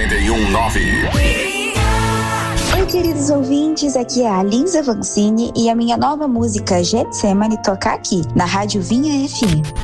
91.9. Oi, queridos ouvintes, aqui é a Lisa Vancini e a minha nova música Getsemane toca aqui, na Rádio Vinha FM.